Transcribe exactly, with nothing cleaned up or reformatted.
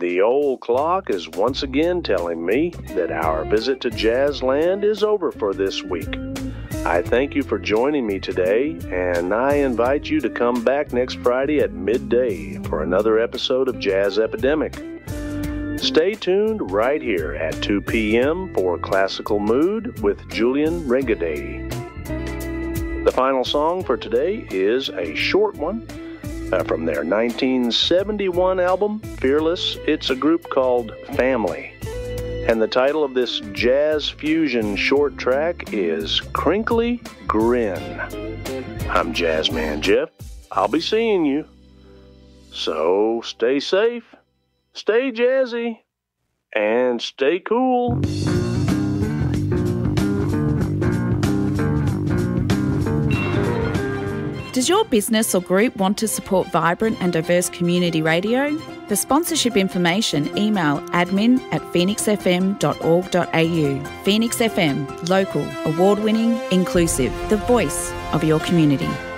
The old clock is once again telling me that our visit to Jazzland is over for this week. I thank you for joining me today, and I invite you to come back next Friday at midday for another episode of Jazz Epidemic. Stay tuned right here at two p.m. for Classical Mood with Julian Regaday. The final song for today is a short one uh, from their nineteen seventy-one album, Fearless. It's a group called Family. And the title of this jazz fusion short track is Crinkly Grin. I'm Jazzman Jeff. I'll be seeing you. So stay safe, stay jazzy, and stay cool. Does your business or group want to support vibrant and diverse community radio? For sponsorship information, email admin at phoenix f m dot org dot a u. Phoenix F M, local, award-winning, inclusive, the voice of your community.